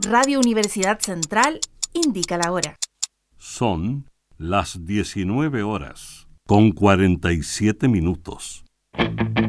Radio Universidad Central indica la hora. Son las 19 horas con 47 minutos.